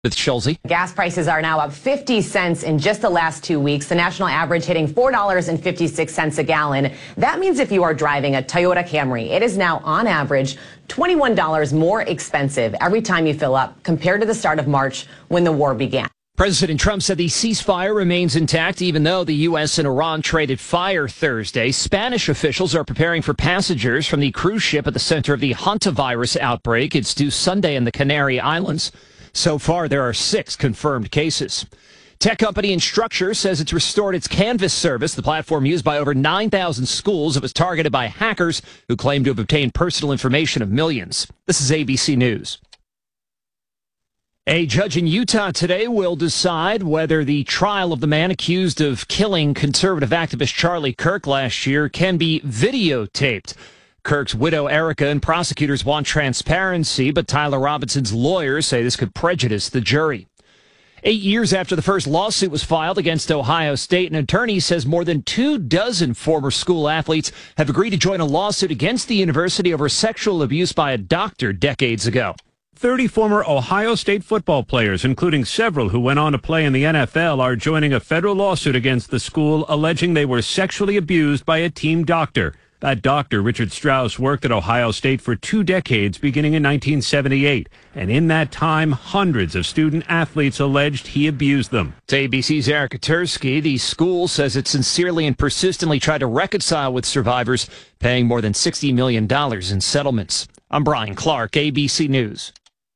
With Schulze. Gas prices are now up 50 cents in just the last 2 weeks. The national average hitting $4.56 a gallon. That means if you are driving a Toyota Camry, it is now on average $21 more expensive every time you fill up compared to the start of March when the war began. President Trump said the ceasefire remains intact even though the U.S. and Iran traded fire Thursday. Spanish officials are preparing for passengers from the cruise ship at the center of the hantavirus outbreak. It's due Sunday in the Canary Islands. So far, there are 6 confirmed cases. Tech company Instructure says it's restored its Canvas service, the platform used by over 9,000 schools. It was targeted by hackers who claim to have obtained personal information of millions. This is ABC News. A judge in Utah today will decide whether the trial of the man accused of killing conservative activist Charlie Kirk last year can be videotaped. Kirk's widow, Erica, and prosecutors want transparency, but Tyler Robinson's lawyers say this could prejudice the jury. 8 years after the first lawsuit was filed against Ohio State, an attorney says more than 24 former school athletes have agreed to join a lawsuit against the university over sexual abuse by a doctor decades ago. 30 former Ohio State football players, including several who went on to play in the NFL, are joining a federal lawsuit against the school alleging they were sexually abused by a team doctor. That doctor, Richard Strauss, worked at Ohio State for 2 decades, beginning in 1978. And in that time, hundreds of student athletes alleged he abused them. To ABC's Eric Katursky, the school says it sincerely and persistently tried to reconcile with survivors, paying more than $60 million in settlements. I'm Brian Clark, ABC News.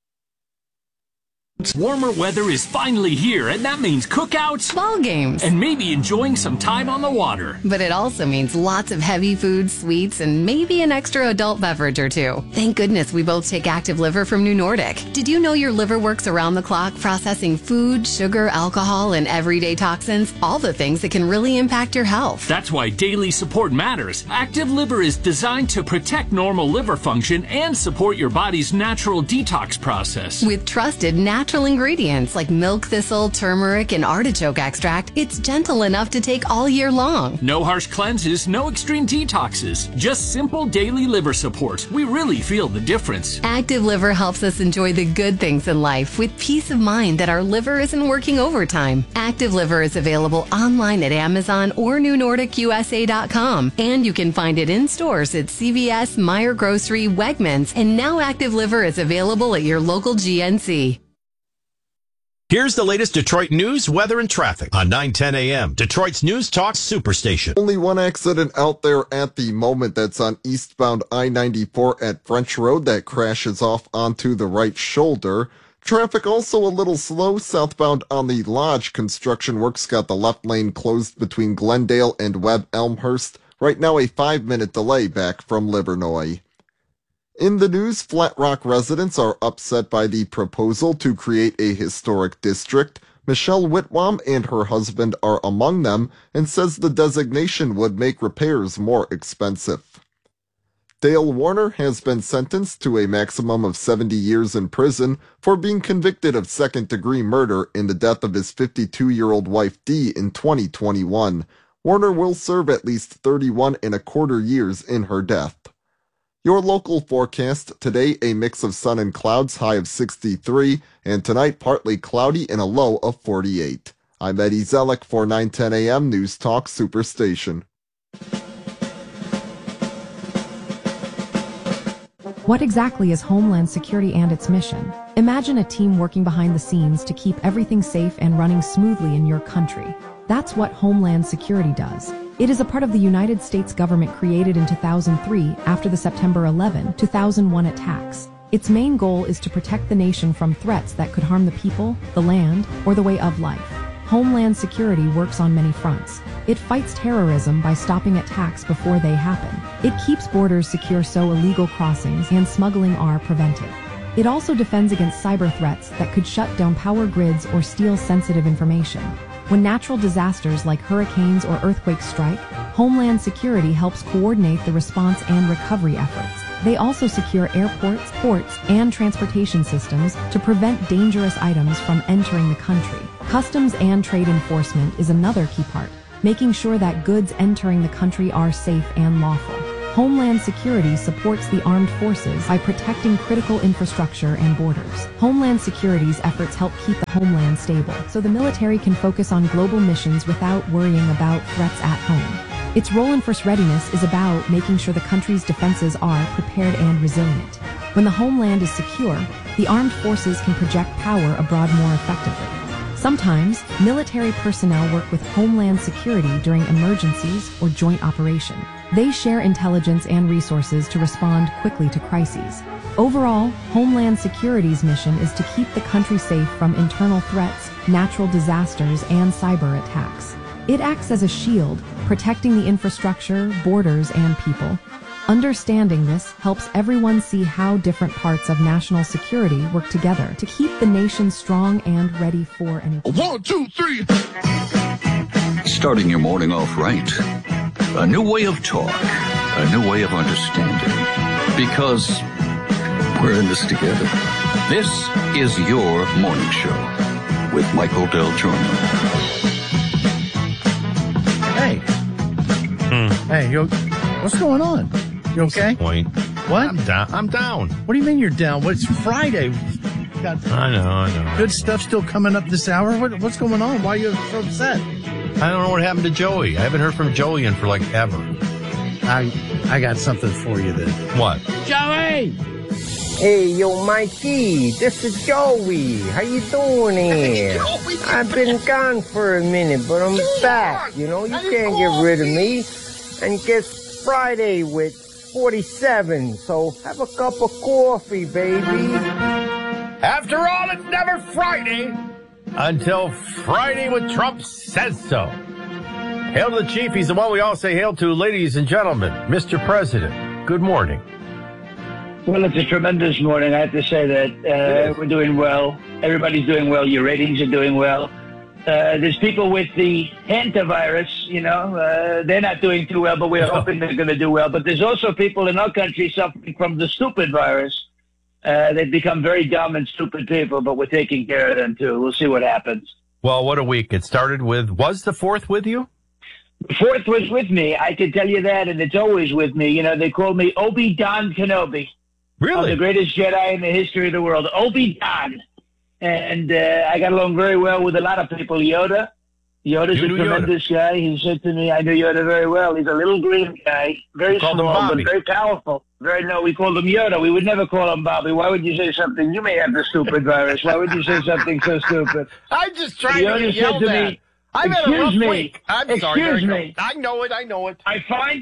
Warmer weather is finally here, and that means cookouts, ball games, and maybe enjoying some time on the water. But it also means lots of heavy food, sweets, and maybe an extra adult beverage or 2. Thank goodness we both take Active Liver from New Nordic. Did you know your liver works around the clock processing food, sugar, alcohol, and everyday toxins? All the things that can really impact your health. That's why daily support matters. Active Liver is designed to protect normal liver function and support your body's natural detox process. With trusted natural ingredients like milk thistle, turmeric, and artichoke extract, it's gentle enough to take all year long. No harsh cleanses, no extreme detoxes, just simple daily liver support. We really feel the difference. Active Liver helps us enjoy the good things in life with peace of mind that our liver isn't working overtime. Active Liver is available online at Amazon or NewNordicUSA.com, and you can find it in stores at CVS, Meijer Grocery, Wegmans, and now Active Liver is available at your local GNC. Here's the latest Detroit news, weather, and traffic on 9:10 a.m. Detroit's News Talk Superstation. Only one accident out there at the moment. That's on eastbound I-94 at French Road that crashes off onto the right shoulder. Traffic also a little slow southbound on the Lodge. Construction work's got the left lane closed between Glendale and Webb Elmhurst. Right now a 5-minute delay back from Livernois. In the news, Flat Rock residents are upset by the proposal to create a historic district. Michelle Whitwam and her husband are among them and says the designation would make repairs more expensive. Dale Warner has been sentenced to a maximum of 70 years in prison for being convicted of second-degree murder in the death of his 52-year-old wife Dee in 2021. Warner will serve at least 31 1/4 years in her death. Your local forecast today, a mix of sun and clouds, high of 63, and tonight partly cloudy and a low of 48. I'm Eddie Zellick for 9:10 a.m. News Talk Superstation. What exactly is Homeland Security and its mission? Imagine a team working behind the scenes to keep everything safe and running smoothly in your country. That's what Homeland Security does. It is a part of the United States government created in 2003 after the September 11, 2001 attacks. Its main goal is to protect the nation from threats that could harm the people, the land, or the way of life. Homeland Security works on many fronts. It fights terrorism by stopping attacks before they happen. It keeps borders secure so illegal crossings and smuggling are prevented. It also defends against cyber threats that could shut down power grids or steal sensitive information. When natural disasters like hurricanes or earthquakes strike, Homeland Security helps coordinate the response and recovery efforts. They also secure airports, ports, and transportation systems to prevent dangerous items from entering the country. Customs and trade enforcement is another key part, making sure that goods entering the country are safe and lawful. Homeland Security supports the armed forces by protecting critical infrastructure and borders. Homeland Security's efforts help keep the homeland stable, so the military can focus on global missions without worrying about threats at home. Its role in force readiness is about making sure the country's defenses are prepared and resilient. When the homeland is secure, the armed forces can project power abroad more effectively. Sometimes, military personnel work with Homeland Security during emergencies or joint operation. They share intelligence and resources to respond quickly to crises. Overall, Homeland Security's mission is to keep the country safe from internal threats, natural disasters, and cyber attacks. It acts as a shield, protecting the infrastructure, borders, and people. Understanding this helps everyone see how different parts of national security work together to keep the nation strong and ready for any... 1, 2, 3. Starting your morning off right. A new way of talk. A new way of understanding. Because we're in this together. This is your morning show with Michael Del Giorno. Hey. Hey, what's going on? You okay? Point. What? I'm down. What do you mean you're down? Well, it's Friday. I know. Good stuff still coming up this hour. What's going on? Why are you so upset? I don't know what happened to Joey. I haven't heard from Joey in for like ever. I got something for you then. What? Joey! Hey, yo, Mikey. This is Joey. How you doing here? I've been gone for a minute, but I'm back. You know, you can't get rid of me. And guess Friday with 47, so have a cup of coffee, baby. After all, it's never Friday until Friday with Trump says so. Hail to the chief. He's the one we all say hail to. Ladies and gentlemen, Mr. President, good morning. Well, it's a tremendous morning. I have to say that we're doing well. Everybody's doing well. Your ratings are doing well. There's people with the hantavirus, you know, they're not doing too well, but we're hoping they're going to do well. But there's also people in our country suffering from the stupid virus. They've become very dumb and stupid people, but we're taking care of them, too. We'll see what happens. Well, what a week. It started with, was the 4th with you? The 4th was with me. I can tell you that, and it's always with me. You know, they call me Obi-Don Kenobi. Really? I'm the greatest Jedi in the history of the world. Obi-Don. And I got along very well with a lot of people. Yoda's a tremendous guy. He said to me, I knew Yoda very well. He's a little green guy, very small, but very powerful. We called him Yoda. We would never call him Bobby. Why would you say something? You may have the stupid virus. Why would you say something so stupid? I'm just trying to get yelled at. I've had a rough week. I'm sorry. Excuse me. I know it. I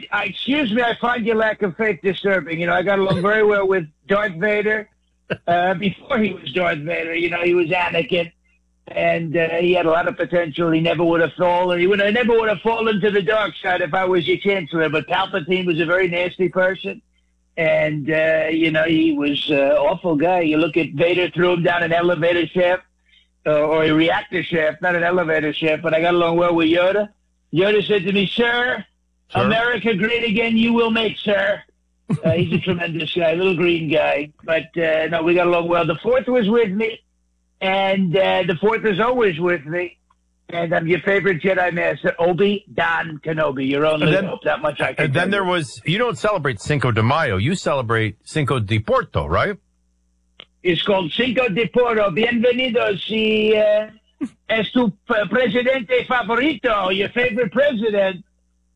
find your lack of faith disturbing. You know, I got along very well with Darth Vader. Before he was Darth Vader, you know, he was Anakin, and he had a lot of potential. He never would have fallen. I never would have fallen to the dark side if I was your chancellor. But Palpatine was a very nasty person, and you know, he was an awful guy. You look at Vader, threw him down an elevator shaft or a reactor shaft, not an elevator shaft. But I got along well with Yoda. Yoda said to me, "Sir, America great again. You will make, sir." He's a tremendous guy, little green guy. But, no, we got along well. The 4th was with me, and the 4th is always with me. And I'm your favorite Jedi Master, Obi-Don Kenobi. You're only that much I can And then there was, you don't celebrate Cinco de Mayo. You celebrate Cinco de Porto, right? It's called Cinco de Porto. Bienvenido, si es tu presidente favorito, your favorite president,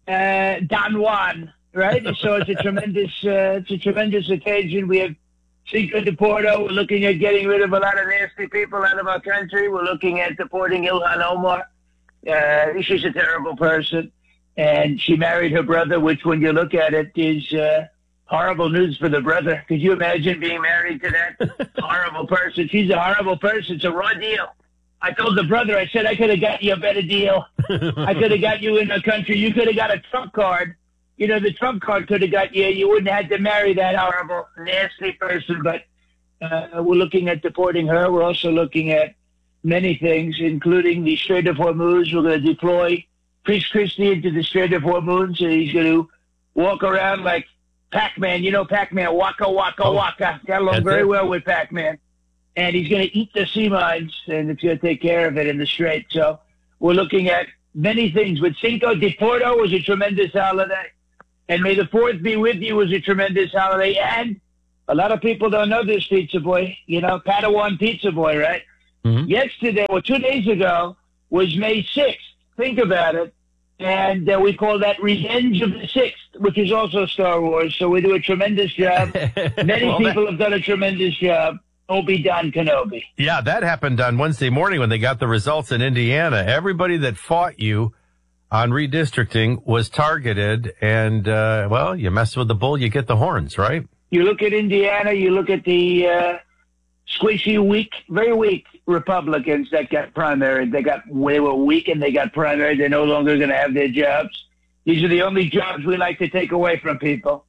Don Juan. Right, so it's a tremendous occasion. We have Cinco de Porto. We're looking at getting rid of a lot of nasty people out of our country. We're looking at deporting Ilhan Omar. She's a terrible person, and she married her brother, which, when you look at it, is horrible news for the brother. Could you imagine being married to that horrible person? She's a horrible person. It's a raw deal. I told the brother, I said, I could have got you a better deal. I could have got you in the country. You could have got a Trump card. You know, the Trump card could have got you. You wouldn't have had to marry that horrible, nasty person. But we're looking at deporting her. We're also looking at many things, including the Strait of Hormuz. We're going to deploy Priest Christie into the Strait of Hormuz. And he's going to walk around like Pac-Man. You know Pac-Man, waka, waka, waka. Got along very well with Pac-Man. And he's going to eat the sea mines, and it's going to take care of it in the Strait. So we're looking at many things. But Cinco de Porto was a tremendous holiday. And May the 4th be with you was a tremendous holiday. And a lot of people don't know this, Pizza Boy. You know, Padawan Pizza Boy, right? Mm-hmm. Yesterday, or 2 days ago, was May 6th. Think about it. And we call that Revenge of the 6th, which is also Star Wars. So we do a tremendous job. Many people have done a tremendous job. Obi-Wan Kenobi. Yeah, that happened on Wednesday morning when they got the results in Indiana. Everybody that fought you on redistricting was targeted. And, well, you mess with the bull, you get the horns, right? You look at Indiana, you look at the squishy, weak, very weak Republicans that got primaried. They were weak and they got primaried. They're no longer going to have their jobs. These are the only jobs we like to take away from people.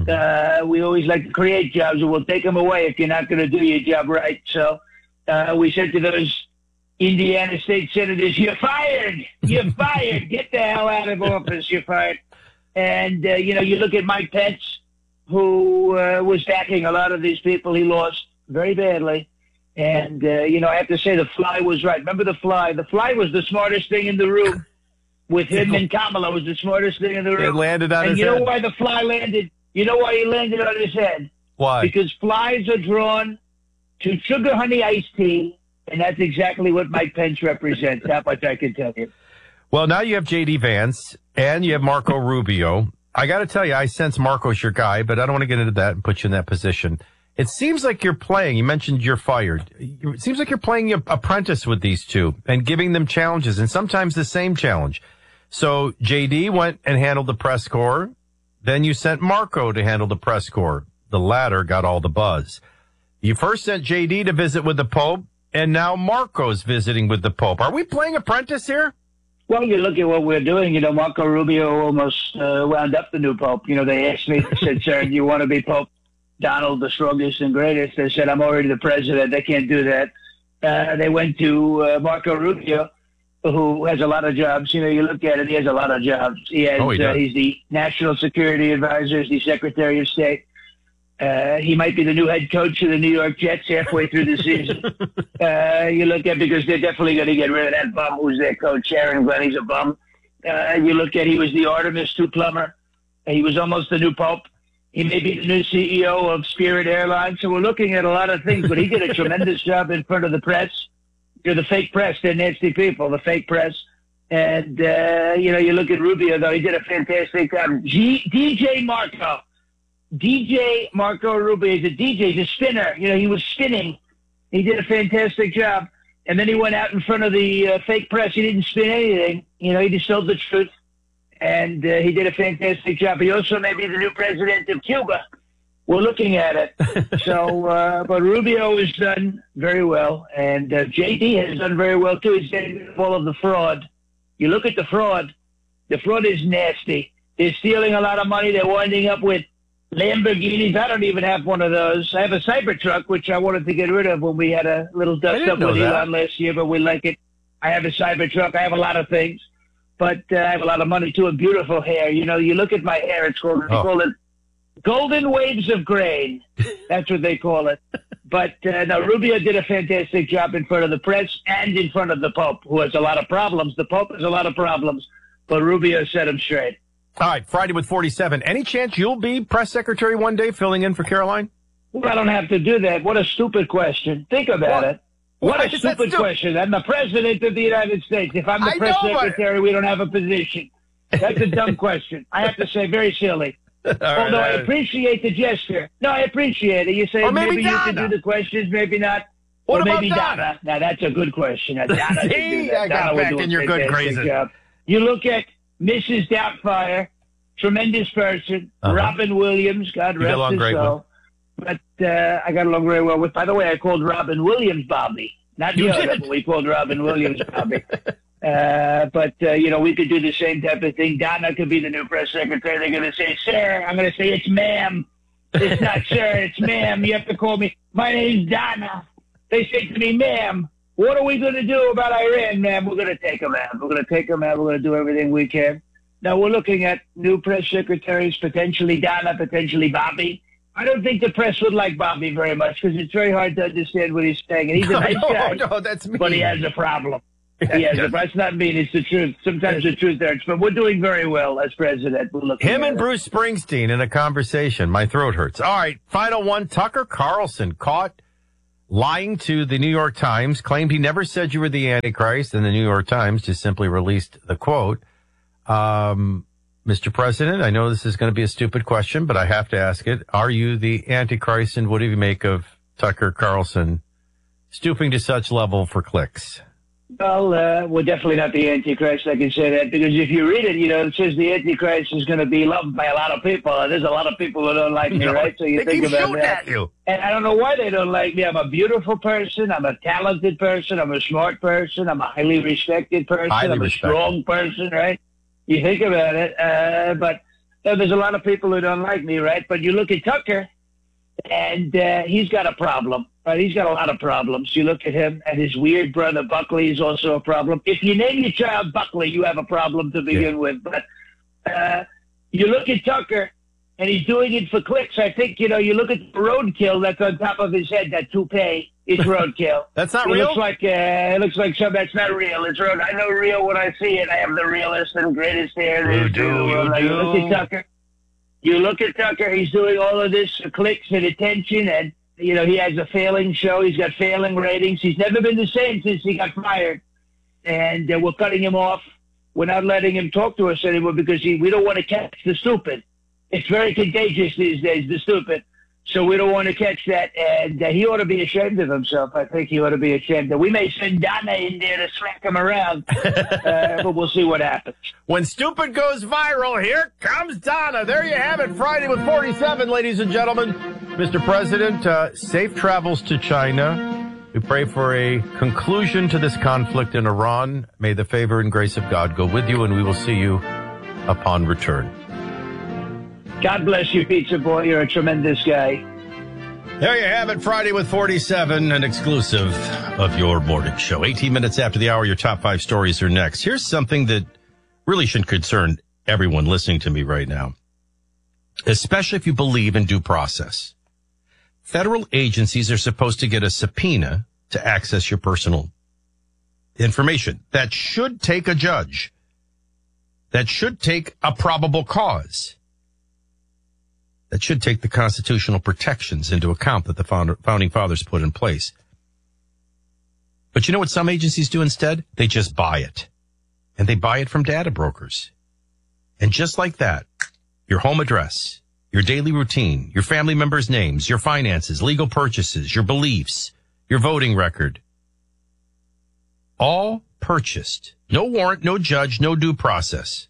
We always like to create jobs, and we'll take them away if you're not going to do your job right. So we said to those Indiana state senators, you're fired. You're fired. Get the hell out of office. You're fired. And, you know, you look at Mike Pence, who was backing a lot of these people. He lost very badly. And, you know, I have to say the fly was right. Remember the fly? The fly was the smartest thing in the room. With him and Kamala was the smartest thing in the room. It landed on his head. And you know why the fly landed? You know why he landed on his head? Why? Because flies are drawn to sugar honey iced tea, and that's exactly what Mike Pence represents. That much I can tell you. Well, now you have J.D. Vance, and you have Marco Rubio. I got to tell you, I sense Marco's your guy, but I don't want to get into that and put you in that position. It seems like you're playing. You mentioned you're fired. It seems like you're playing apprentice with these two and giving them challenges, and sometimes the same challenge. So J.D. went and handled the press corps. Then you sent Marco to handle the press corps. The latter got all the buzz. You first sent J.D. to visit with the Pope, and now Marco's visiting with the Pope. Are we playing apprentice here? Well, you look at what we're doing. You know, Marco Rubio almost wound up the new Pope. You know, they asked me, they said, sir, do you want to be Pope Donald, the strongest and greatest? They said, I'm already the president. They can't do that. They went to Marco Rubio, who has a lot of jobs. You know, you look at it, he has a lot of jobs. He has, he's the National Security Advisor, he's the Secretary of State. He might be the new head coach of the New York Jets halfway through the season. You look at, because they're definitely going to get rid of that bum who's their coach, Aaron Glenn. He's a bum. You look at, he was the Artemis II plumber. He was almost the new Pope. He may be the new CEO of Spirit Airlines. So we're looking at a lot of things, but he did a tremendous job in front of the press. You're the fake press. They're nasty people, the fake press. And, you know, you look at Rubio, though. He did a fantastic job. DJ Marco Rubio is a DJ. He's a spinner. You know, he was spinning. He did a fantastic job. And then he went out in front of the fake press. He didn't spin anything. You know, he just told the truth. And he did a fantastic job. He also may be the new president of Cuba. We're looking at it. So, but Rubio has done very well. And J.D. has done very well, too. He's getting rid of all of the fraud. You look at the fraud. The fraud is nasty. They're stealing a lot of money. They're winding up with Lamborghinis. I don't even have one of those. I have a Cybertruck, which I wanted to get rid of when we had a little dust-up with Elon last year, but we like it. I have a Cybertruck. I have a lot of things. But I have a lot of money, too, and beautiful hair. You know, you look at my hair, it's called, they call it golden waves of grain. That's what they call it. But no, Rubio did a fantastic job in front of the press and in front of the Pope, who has a lot of problems. The Pope has a lot of problems, but Rubio set him straight. All right, Friday with 47. Any chance you'll be press secretary one day filling in for Caroline? Well, I don't have to do that. What a stupid question. Think about it. What a stupid question. I'm the president of the United States. If I'm the press secretary, we don't have a position. That's a dumb question. I have to say, very silly. Although I appreciate the gesture. No, I appreciate it. You say maybe you can do the questions, maybe not. What or about maybe Donna? Now, that's a good question. Now, Donna can do that. I got back in your good graces. You look at Mrs. Doubtfire, tremendous person. Robin Williams, God rest his soul. But I got along very well with. By the way, I called Robin Williams Bobby. Not the other, but we called Robin Williams Bobby. But, you know, we could do the same type of thing. Donna could be the new press secretary. They're going to say, sir. I'm going to say, it's ma'am. It's not sir, it's ma'am. You have to call me. My name's Donna. They say to me, ma'am, what are we going to do about Iran, ma'am? We're going to take them out. We're going to take them out. We're going to do everything we can. Now, we're looking at new press secretaries, potentially Donna, potentially Bobby. I don't think the press would like Bobby very much because it's very hard to understand what he's saying. And he's a nice guy, no, that's me. But he has a problem. Yes, that's not mean. It's the truth. Sometimes the truth hurts, but we're doing very well as president. We're looking Him and Bruce Springsteen in a conversation. My throat hurts. All right, final one. Tucker Carlson caught lying to the New York Times, claimed he never said you were the Antichrist, and the New York Times just simply released the quote. Mr. President, I know this is going to be a stupid question, but I have to ask it. Are you the Antichrist, and what do you make of Tucker Carlson stooping to such level for clicks? Well, we're definitely not the Antichrist, I can say that, because if you read it, it says the Antichrist is going to be loved by a lot of people, and there's a lot of people who don't like me, right? So you think about that. At you. And I don't know why they don't like me. I'm a beautiful person. I'm a talented person. I'm a smart person. I'm a highly respected person. I'm a strong person, right? You think about it. But there's a lot of people who don't like me, right? But you look at Tucker, and he's got a problem. Right, he's got a lot of problems. You look at him, and his weird brother Buckley is also a problem. If you name your child Buckley, you have a problem to begin with. But you look at Tucker, and he's doing it for clicks. I think, you look at the roadkill that's on top of his head, that toupee. It's roadkill. That's not real? It looks like something that's not real. It's road. I know real when I see it. I have the realest and greatest hair. You look at Tucker. You look at Tucker. He's doing all of this for clicks and attention, and he has a failing show. He's got failing ratings. He's never been the same since he got fired. And we're cutting him off. We're not letting him talk to us anymore because we don't want to catch the stupid. It's very contagious these days, the stupid. So we don't want to catch that. And he ought to be ashamed of himself. I think he ought to be ashamed. We may send Donna in there to smack him around, but we'll see what happens. When stupid goes viral, here comes Donna. There you have it. Friday with 47, ladies and gentlemen. Mr. President, safe travels to China. We pray for a conclusion to this conflict in Iran. May the favor and grace of God go with you, and we will see you upon return. God bless you, Pizza Boy. You're a tremendous guy. There you have it. Friday with 47, an exclusive of your morning show. 18 minutes after the hour, your top 5 stories are next. Here's something that really should concern everyone listening to me right now, especially if you believe in due process. Federal agencies are supposed to get a subpoena to access your personal information. That should take a judge. That should take a probable cause. That should take the constitutional protections into account that the founding fathers put in place. But you know what some agencies do instead? They just buy it. And they buy it from data brokers. And just like that, your home address, your daily routine, your family members' names, your finances, legal purchases, your beliefs, your voting record, all purchased. No warrant, no judge, no due process.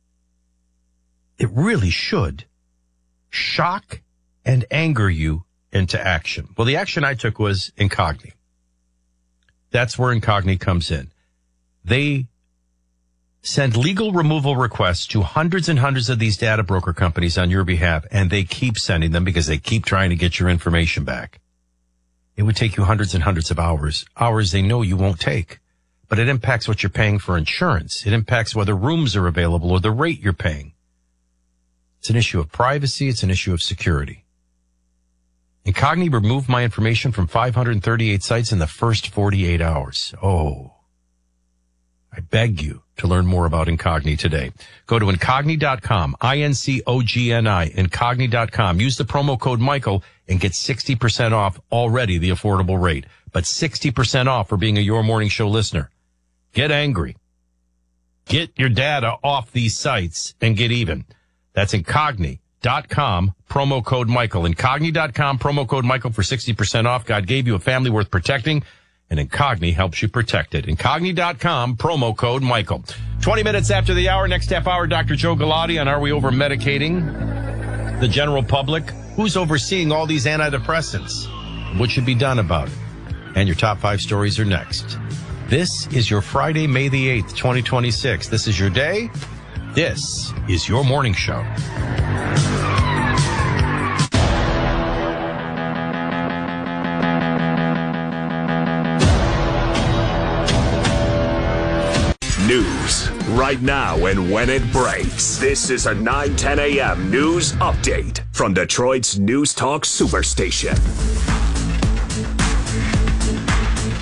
It really should shock and anger you into action. Well, the action I took was Incogni. That's where Incogni comes in. They send legal removal requests to hundreds and hundreds of these data broker companies on your behalf, and they keep sending them because they keep trying to get your information back. It would take you hundreds and hundreds of hours they know you won't take. But it impacts what you're paying for insurance. It impacts whether rooms are available or the rate you're paying. It's an issue of privacy. It's an issue of security. Incogni removed my information from 538 sites in the first 48 hours. Oh, I beg you to learn more about Incogni today. Go to Incogni.com, INCOGNI, Incogni.com. Use the promo code Michael and get 60% off already the affordable rate, but 60% off for being a Your Morning Show listener. Get angry. Get your data off these sites and get even. That's Incogni.com, promo code Michael. Incogni.com, promo code Michael for 60% off. God gave you a family worth protecting, and Incogni helps you protect it. Incogni.com, promo code Michael. 20 minutes after the hour, next half hour, Dr. Joe Galati on Are We Over-Medicating the General Public? Who's overseeing all these antidepressants? What should be done about it? And your top 5 stories are next. This is your Friday, May the 8th, 2026. This is your day. This is your morning show. News right now and when it breaks. This is a 9:10 a.m. news update from Detroit's News Talk Superstation.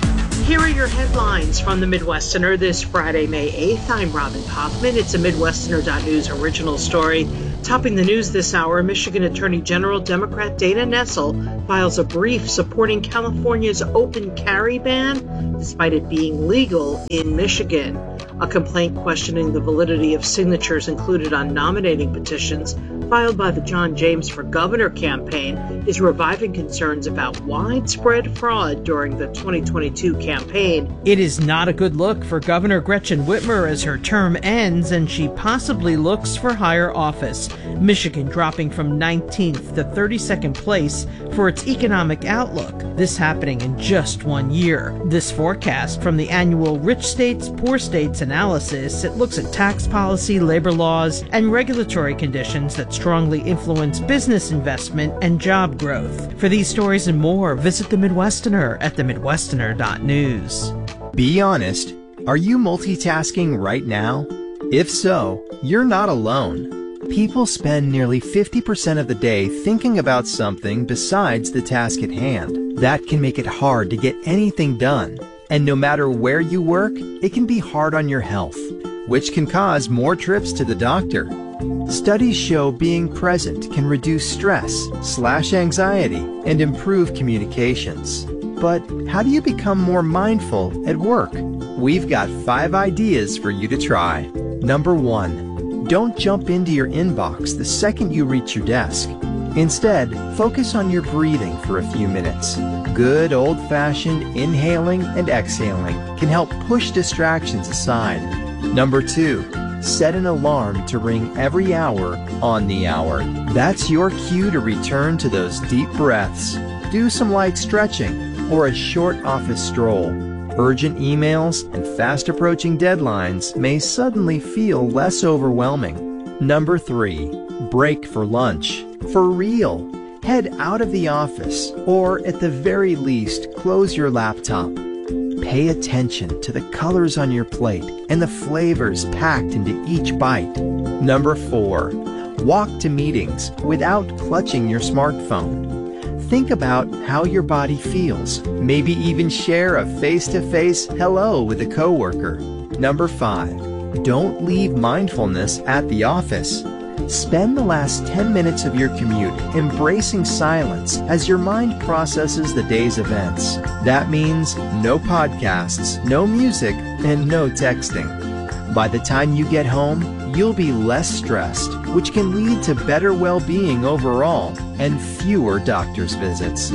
Here are your headlines from the Midwesterner this Friday, May 8th. I'm Robin Hoffman. It's a Midwesterner.news original story. Topping the news this hour, Michigan Attorney General Democrat Dana Nessel files a brief supporting California's open carry ban, despite it being legal in Michigan. A complaint questioning the validity of signatures included on nominating petitions filed by the John James for Governor campaign is reviving concerns about widespread fraud during the 2022 campaign. It is not a good look for Governor Gretchen Whitmer as her term ends and she possibly looks for higher office. Michigan dropping from 19th to 32nd place for its economic outlook. This happening in just 1 year. This forecast from the annual Rich States, Poor States analysis, it looks at tax policy, labor laws, and regulatory conditions that strongly influence business investment and job growth. For these stories and more, visit The Midwesterner at themidwesterner.news. Be honest, are you multitasking right now? If so, you're not alone. People spend nearly 50% of the day thinking about something besides the task at hand. That can make it hard to get anything done. And no matter where you work, it can be hard on your health, which can cause more trips to the doctor. Studies show being present can reduce stress, slash anxiety, and improve communications. But how do you become more mindful at work? We've got 5 ideas for you to try. Number 1, don't jump into your inbox the second you reach your desk. Instead, focus on your breathing for a few minutes. Good old-fashioned inhaling and exhaling can help push distractions aside. Number 2, set an alarm to ring every hour on the hour. That's your cue to return to those deep breaths. Do some light stretching or a short office stroll. Urgent emails and fast-approaching deadlines may suddenly feel less overwhelming. Number 3, break for lunch. For real. Head out of the office, or at the very least, close your laptop. Pay attention to the colors on your plate and the flavors packed into each bite. Number 4, walk to meetings without clutching your smartphone. Think about how your body feels. Maybe even share a face-to-face hello with a coworker. Number 5, don't leave mindfulness at the office. Spend the last 10 minutes of your commute embracing silence as your mind processes the day's events. That means no podcasts, no music, and no texting. By the time you get home, you'll be less stressed, which can lead to better well-being overall and fewer doctor's visits.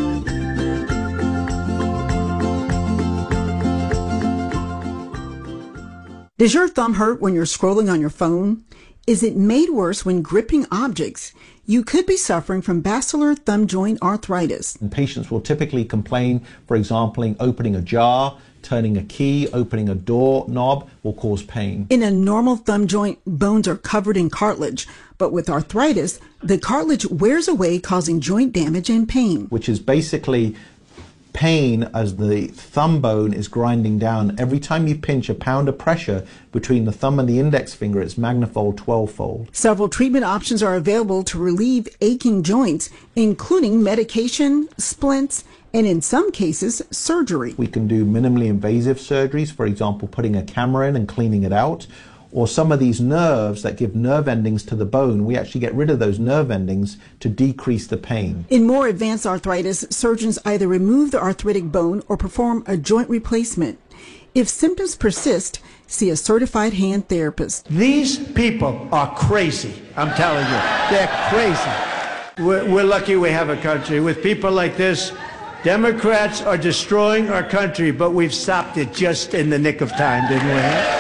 Does your thumb hurt when you're scrolling on your phone? Is it made worse when gripping objects? You could be suffering from basilar thumb joint arthritis. And patients will typically complain, for example, opening a jar, turning a key, opening a door knob will cause pain. In a normal thumb joint, bones are covered in cartilage, but with arthritis, the cartilage wears away, causing joint damage and pain. Which is basically pain as the thumb bone is grinding down. Every time you pinch, a pound of pressure between the thumb and the index finger, it's magnified 12-fold. Several treatment options are available to relieve aching joints, including medication, splints, and in some cases, surgery. We can do minimally invasive surgeries, for example, putting a camera in and cleaning it out. Or some of these nerves that give nerve endings to the bone, we actually get rid of those nerve endings to decrease the pain. In more advanced arthritis, surgeons either remove the arthritic bone or perform a joint replacement. If symptoms persist, see a certified hand therapist. These people are crazy, I'm telling you. They're crazy. We're lucky we have a country. With people like this, Democrats are destroying our country, but we've stopped it just in the nick of time, didn't we?